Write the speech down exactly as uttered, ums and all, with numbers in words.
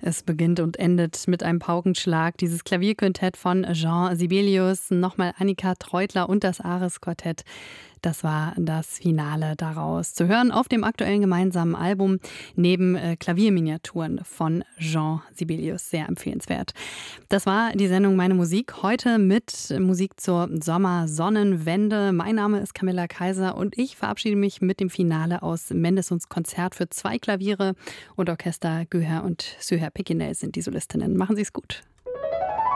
Es beginnt und endet mit einem Paukenschlag. Dieses Klavierquintett von Jean Sibelius, nochmal Annika Treutler und das Ares-Quartett. Das war das Finale daraus. Zu hören auf dem aktuellen gemeinsamen Album neben äh, Klavierminiaturen von Jean Sibelius. Sehr empfehlenswert. Das war die Sendung Meine Musik. Heute mit Musik zur Sommersonnenwende. Mein Name ist Camilla Kaiser und ich verabschiede mich mit dem Finale aus Mendelssohns Konzert für zwei Klaviere und Orchester. Güher und Süher Pekinel sind die Solistinnen. Machen Sie es gut.